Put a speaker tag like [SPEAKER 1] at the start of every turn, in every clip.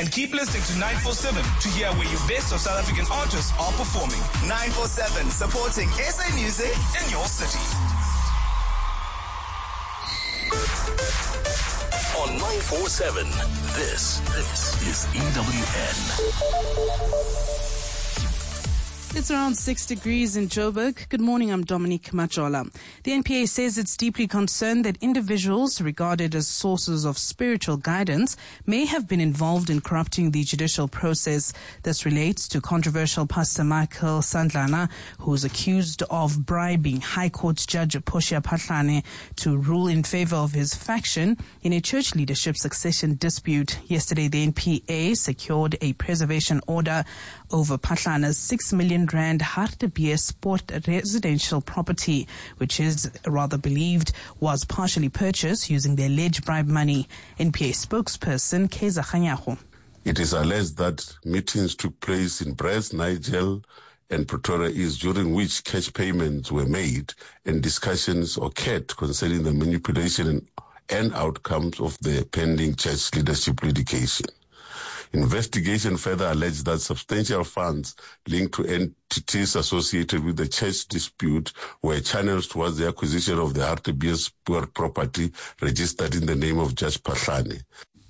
[SPEAKER 1] And keep listening to 947 to hear where your best of South African artists are performing.
[SPEAKER 2] 947, supporting SA music
[SPEAKER 1] in your city.
[SPEAKER 3] On 947, this is EWN.
[SPEAKER 4] It's around 6 degrees in Joburg. Good morning, I'm Dominique Majola. The NPA says it's deeply concerned that individuals regarded as sources of spiritual guidance may have been involved in corrupting the judicial process. This relates to controversial Pastor Michael Sandlana, who is accused of bribing High Court Judge Portia Phahlane to rule in favor of his faction in a church leadership succession dispute. Yesterday, the NPA secured a preservation order over Phahlane's 6 million rand Hartebeer Sport residential property, which is rather believed was partially purchased using the alleged bribe money. NPA spokesperson Keza Khanyago.
[SPEAKER 5] It is alleged that meetings took place in Brest, Nigel, and Pretoria East, during which cash payments were made and discussions occurred concerning the manipulation and outcomes of the pending church leadership litigation. Investigation further alleged that substantial funds linked to entities associated with the church dispute were channeled towards the acquisition of the Hartebeer Sport property registered in the name of Judge Phahlane.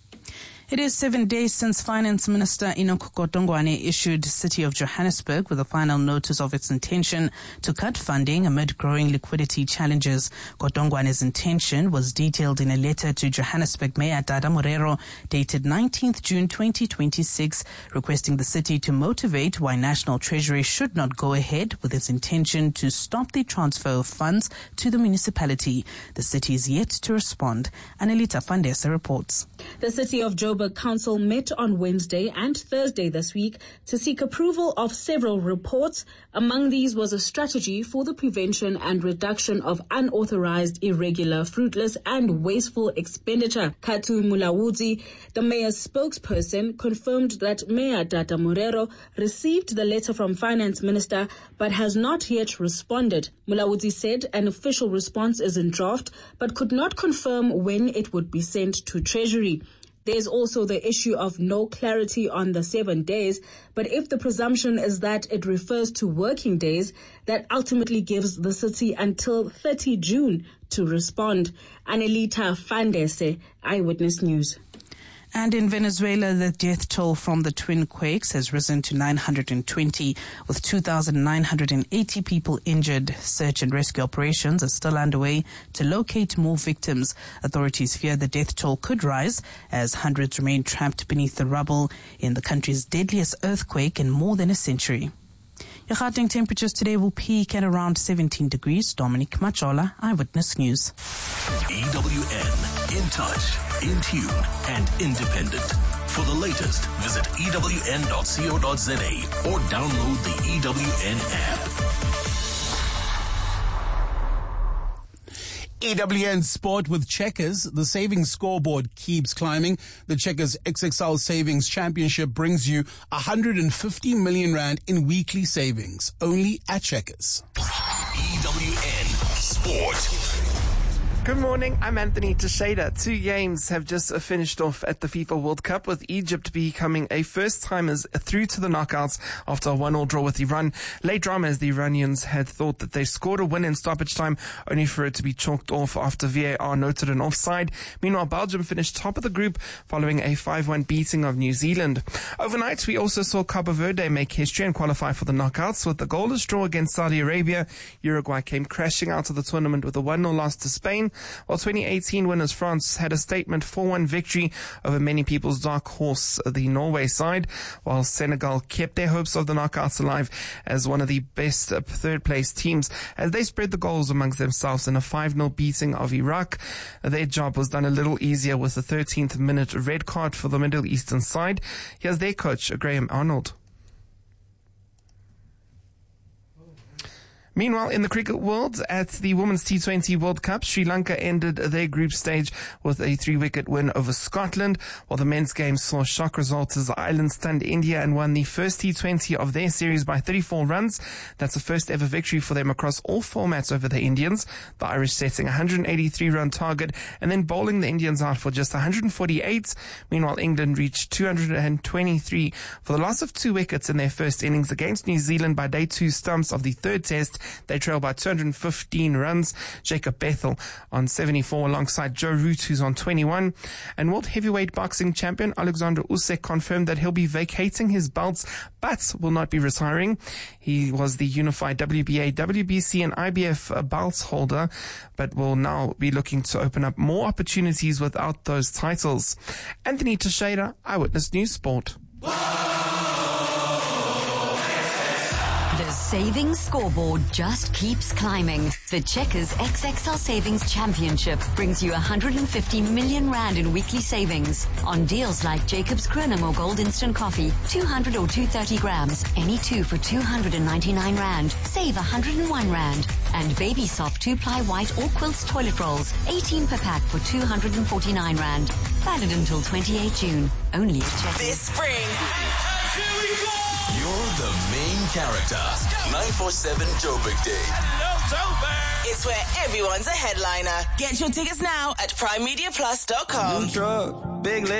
[SPEAKER 4] It is 7 days since Finance Minister Enoch Godongwana issued City of Johannesburg with a final notice of its intention to cut funding amid growing liquidity challenges. Godongwana's intention was detailed in a letter to Johannesburg Mayor Dada Morero dated 19th June 2026, requesting the city to motivate why National Treasury should not go ahead with its intention to stop the transfer of funds to the municipality. The city is yet to respond. Anelita Fandesa reports.
[SPEAKER 6] The City of Joburg Council met on Wednesday and Thursday this week to seek approval of several reports. Among these was a strategy for the prevention and reduction of unauthorized, irregular, fruitless and wasteful expenditure. Katu Mulawudzi, the mayor's spokesperson, confirmed that Mayor Dada Morero received the letter from Finance Minister but has not yet responded. Mulawudzi said an official response is in draft but could not confirm when it would be sent to Treasury. There's also the issue of no clarity on the 7 days, but if the presumption is that it refers to working days, that ultimately gives the city until 30 June to respond. Anelita Fandese, Eyewitness News.
[SPEAKER 4] And in Venezuela, the death toll from the twin quakes has risen to 920, with 2,980 people injured. Search and rescue operations are still underway to locate more victims. Authorities fear the death toll could rise as hundreds remain trapped beneath the rubble in the country's deadliest earthquake in more than a century. Your Gauteng temperatures today will peak at around 17 degrees. Dominique Majola, Eyewitness News.
[SPEAKER 3] EWN, in touch, in tune, and independent. For the latest, visit ewn.co.za or download the EWN app.
[SPEAKER 7] EWN Sport with Checkers. The savings scoreboard keeps climbing. The Checkers XXL Savings Championship brings you 150 million rand in weekly savings, only at Checkers.
[SPEAKER 3] EWN Sport.
[SPEAKER 8] Good morning, I'm Anthony Teixeira. 2 games have just finished off at the FIFA World Cup, with Egypt becoming a first-timers through to the knockouts after a 1-1 draw with Iran. Late drama as the Iranians had thought that they scored a win in stoppage time, only for it to be chalked off after VAR noted an offside. Meanwhile, Belgium finished top of the group following a 5-1 beating of New Zealand. Overnight, we also saw Cabo Verde make history and qualify for the knockouts with a goalless draw against Saudi Arabia. Uruguay came crashing out of the tournament with a 1-0 loss to Spain, while 2018 winners France had a statement 4-1 victory over many people's dark horse, the Norway side, while Senegal kept their hopes of the knockouts alive as one of the best third-place teams as they spread the goals amongst themselves in a 5-0 beating of Iraq. Their job was done a little easier with a 13th minute red card for the Middle Eastern side. Here's their coach, Graham Arnold. Meanwhile, in the cricket world, at the Women's T20 World Cup, Sri Lanka ended their group stage with a 3-wicket win over Scotland, while the men's game saw shock results as Ireland stunned India and won the first T20 of their series by 34 runs. That's the first ever victory for them across all formats over the Indians, the Irish setting a 183-run target and then bowling the Indians out for just 148. Meanwhile, England reached 223 for the loss of 2 wickets in their first innings against New Zealand by day 2 stumps of the third test. They trail by 215 runs. Jacob Bethel on 74 alongside Joe Root, who's on 21. And world heavyweight boxing champion Alexander Usyk confirmed that he'll be vacating his belts but will not be retiring. He was the unified WBA, WBC and IBF belts holder, but will now be looking to open up more opportunities without those titles. Anthony Teixeira, Eyewitness News Sport.
[SPEAKER 9] The savings scoreboard just keeps climbing. The Checkers XXL Savings Championship brings you 150 million rand in weekly savings on deals like Jacob's Kroonamo Gold Instant Coffee, 200 or 230 grams, any 2 for 299 rand, save 101 rand. And Baby Soft 2-ply white or quilts toilet rolls, 18 per pack for 249 rand. Valid until 28 June. Only at Checkers.
[SPEAKER 2] This spring.
[SPEAKER 1] Here we go!
[SPEAKER 3] You're the main character. 947 Joburg Day.
[SPEAKER 1] Hello, Joburg!
[SPEAKER 2] It's where everyone's a headliner. Get your tickets now at primemediaplus.com.
[SPEAKER 10] New truck, big